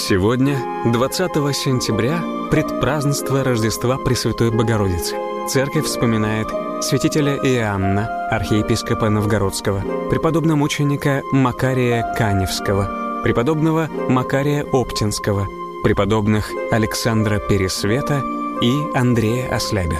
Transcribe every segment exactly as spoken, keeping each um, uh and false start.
Сегодня, двадцатого сентября, предпразднество Рождества Пресвятой Богородицы. Церковь вспоминает святителя Иоанна, архиепископа Новгородского, преподобномученика Макария Каневского, преподобного Макария Оптинского, преподобных Александра Пересвета и Андрея Ослябя.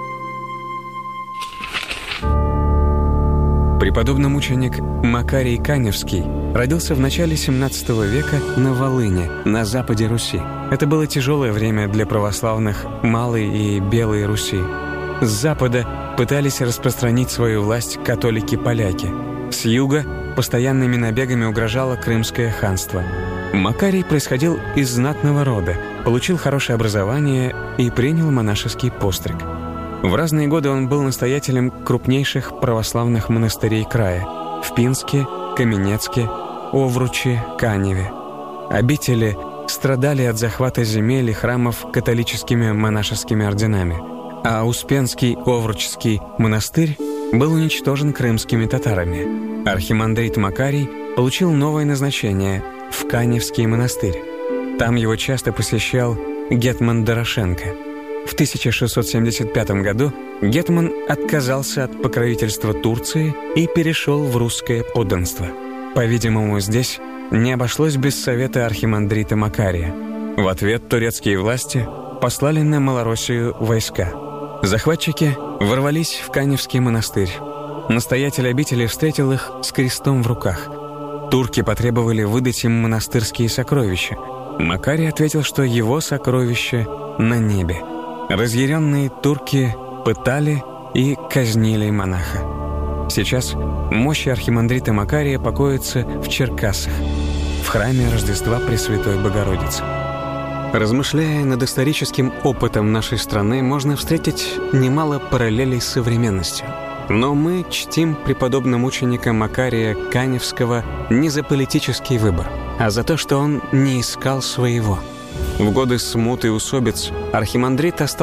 Преподобномученик Макарий Каневский родился в начале семнадцатого века на Волыне, на западе Руси. Это было тяжелое время для православных Малой и Белой Руси. С запада пытались распространить свою власть католики-поляки. С юга постоянными набегами угрожало Крымское ханство. Макарий происходил из знатного рода, получил хорошее образование и принял монашеский постриг. В разные годы он был настоятелем крупнейших православных монастырей края – в Пинске, Каменецке, Овруче, Каневе. Обители страдали от захвата земель и храмов католическими монашескими орденами, а Успенский Овручский монастырь был уничтожен крымскими татарами. Архимандрит Макарий получил новое назначение – в Каневский монастырь. Там его часто посещал гетман Дорошенко. В тысяча шестьсот семьдесят пятом году гетман отказался от покровительства Турции и перешел в русское подданство. По-видимому, здесь не обошлось без совета архимандрита Макария. В ответ турецкие власти послали на Малороссию войска. Захватчики ворвались в Каневский монастырь. Настоятель обители встретил их с крестом в руках. Турки потребовали выдать им монастырские сокровища. Макарий ответил, что его сокровища на небе. Разъяренные турки пытали и казнили монаха. Сейчас мощи архимандрита Макария покоятся в Черкассах, в храме Рождества Пресвятой Богородицы. Размышляя над историческим опытом нашей страны, можно встретить немало параллелей с современностью. Но мы чтим преподобномученика Макария Каневского не за политический выбор, а за то, что он не искал своего. В годы смут и усобиц архимандрит остался